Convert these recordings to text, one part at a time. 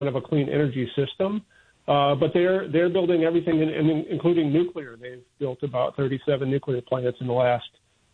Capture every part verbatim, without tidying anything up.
of a clean energy system. Uh, but they're they're building everything, in, in, including nuclear. They've built about thirty-seven nuclear plants in the last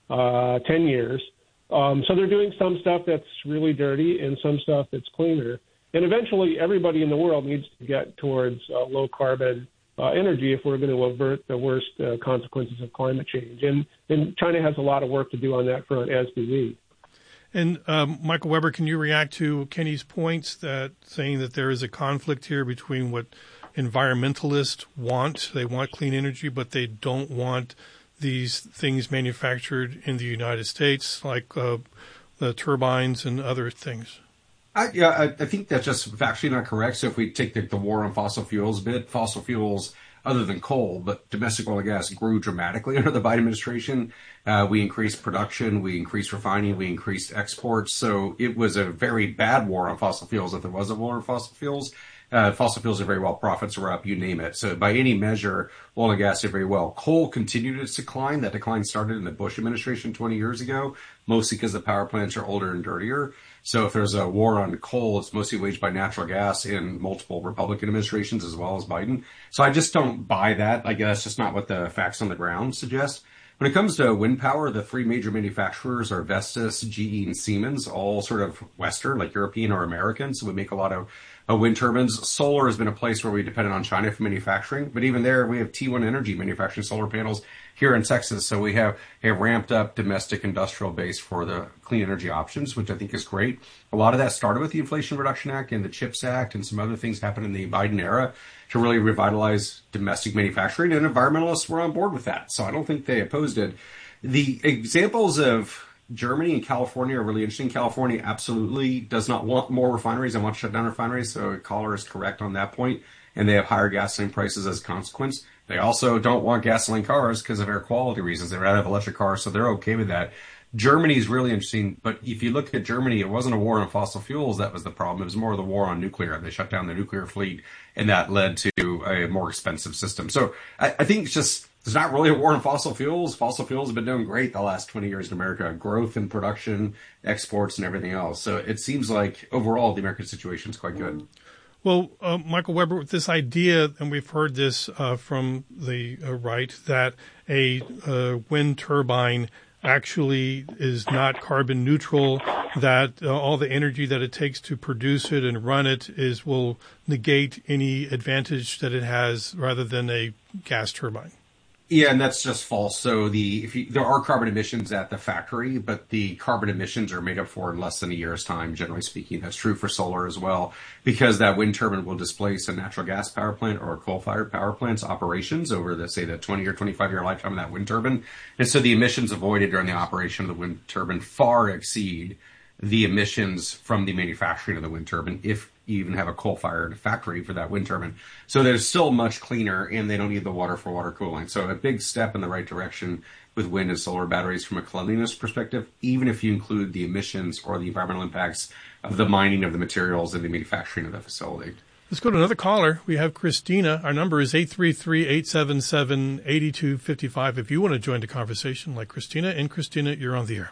uh, ten years. Um, so they're doing some stuff that's really dirty and some stuff that's cleaner. And eventually, everybody in the world needs to get towards uh, low carbon uh, energy if we're going to avert the worst uh, consequences of climate change. And, and China has a lot of work to do on that front, as do we. And um, Michael Weber, can you react to Kenny's points that saying that there is a conflict here between what environmentalists want? They want clean energy, but they don't want these things manufactured in the United States, like uh, the turbines and other things. I, yeah, I, I think that's just factually not correct. So if we take the, the war on fossil fuels bit, fossil fuels, other than coal, but domestic oil and gas grew dramatically under the Biden administration. Uh, we increased production, we increased refining, we increased exports. So it was a very bad war on fossil fuels if there was a war on fossil fuels. Uh, fossil fuels are very well. Profits were up, you name it. So by any measure, oil and gas did very well. Coal continued its decline. That decline started in the Bush administration twenty years ago, mostly because the power plants are older and dirtier. So if there's a war on coal, it's mostly waged by natural gas in multiple Republican administrations as well as Biden. So I just don't buy that. I guess that's just not what the facts on the ground suggest. When it comes to wind power, the three major manufacturers are Vestas, G E, and Siemens, all sort of Western, like European or American. So we make a lot of uh, wind turbines. Solar has been a place where we depended on China for manufacturing. But even there, we have T one Energy manufacturing solar panels here in Texas. So we have a ramped up domestic industrial base for the clean energy options, which I think is great. A lot of that started with the Inflation Reduction Act and the CHIPS Act and some other things happened in the Biden era to really revitalize domestic manufacturing, and environmentalists were on board with that. So I don't think they opposed it. The examples of Germany and California are really interesting. California absolutely does not want more refineries and wants to shut down refineries, so Collar is correct on that point, and they have higher gasoline prices as a consequence. They also don't want gasoline cars because of air quality reasons. They'd rather have electric cars, so they're okay with that. Germany is really interesting, but if you look at Germany, it wasn't a war on fossil fuels that was the problem. It was more the war on nuclear. They shut down the nuclear fleet, and that led to a more expensive system. So I, I think it's just, it's not really a war on fossil fuels. Fossil fuels have been doing great the last twenty years in America, growth in production, exports, and everything else. So it seems like overall the American situation is quite good. Well, uh, Michael Weber, with this idea, and we've heard this uh, from the uh, right, that a uh, wind turbine actually is not carbon neutral, that uh, all the energy that it takes to produce it and run it is will negate any advantage that it has rather than a gas turbine. Yeah, and that's just false. So the if you, there are carbon emissions at the factory, but the carbon emissions are made up for in less than a year's time, generally speaking. That's true for solar as well, because that wind turbine will displace a natural gas power plant or a coal-fired power plant's operations over the, say, the twenty or twenty-five year lifetime of that wind turbine. And so the emissions avoided during the operation of the wind turbine far exceed the emissions from the manufacturing of the wind turbine, if you even have a coal-fired factory for that wind turbine. So they're still much cleaner, and they don't need the water for water cooling. So a big step in the right direction with wind and solar batteries from a cleanliness perspective, even if you include the emissions or the environmental impacts of the mining of the materials and the manufacturing of the facility. Let's go to another caller. We have Christina. Our number is eight three three, eight seven seven, eight two five five. If you want to join the conversation like Christina. And Christina, you're on the air.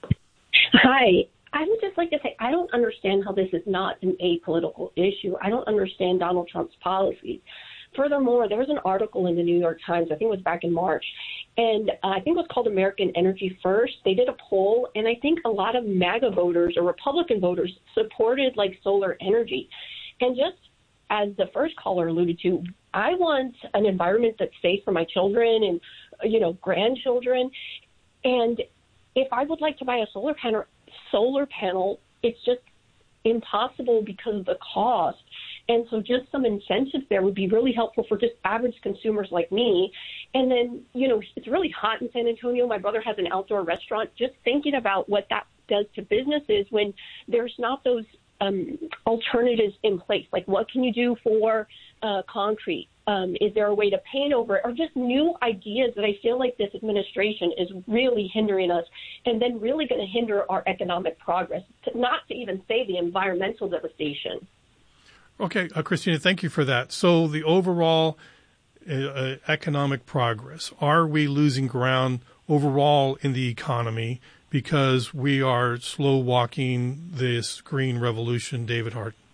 Hi. I would just like to say I don't understand how this is not an apolitical issue. I don't understand Donald Trump's policies. Furthermore, there was an article in the New York Times, I think it was back in March, and uh, I think it was called American Energy First. They did a poll, and I think a lot of MAGA voters or Republican voters supported, like, solar energy. And just as the first caller alluded to, I want an environment that's safe for my children and, you know, grandchildren. And if I would like to buy a solar panel, solar panel, it's just impossible because of the cost. And so just some incentives there would be really helpful for just average consumers like me. And then, you know, it's really hot in San Antonio. My brother has an outdoor restaurant. Just thinking about what that does to businesses when there's not those um, alternatives in place. Like, what can you do for uh, concrete? Um, is there a way to paint over it? Or just new ideas that I feel like this administration is really hindering us and then really going to hinder our economic progress, to, not to even say the environmental devastation. Okay, uh, Christina, thank you for that. So the overall uh, economic progress, are we losing ground overall in the economy because we are slow walking this green revolution, David Hart?